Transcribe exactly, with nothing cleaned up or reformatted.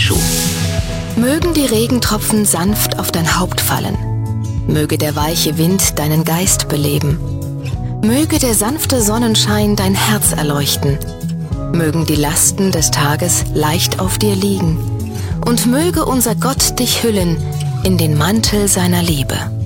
Jeschu. Mögen die Regentropfen sanft auf dein Haupt fallen. Möge der weiche Wind deinen Geist beleben. Möge der sanfte Sonnenschein dein Herz erleuchten. Mögen die Lasten des Tages leicht auf dir liegen. Und möge unser Gott dich hüllen in den Mantel seiner Liebe.